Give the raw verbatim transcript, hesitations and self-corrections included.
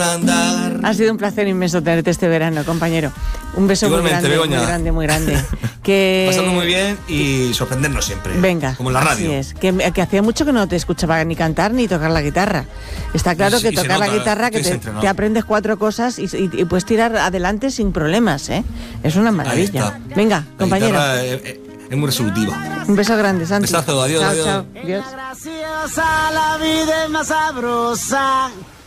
andar. Ha sido un placer inmenso tenerte este verano, compañero. Un beso Igualmente, muy grande, Begoña. muy grande, muy grande. Que... Pasando muy bien y sorprendernos siempre. Venga, como en la radio. así es. Que, que hacía mucho que no te escuchaba ni cantar ni tocar la guitarra. Está claro Y- que y se tocar la nota, guitarra, que tienes te, entrenado. te aprendes cuatro cosas y, y, y puedes tirar adelante sin problemas, ¿eh? Es una maravilla. está. Venga, La compañero. guitarra es, es- es muy resolutiva. Un beso grande, Santi. Besazo, adiós, Chao, adiós. chao. Adiós. Graciosa, la vida es más sabrosa.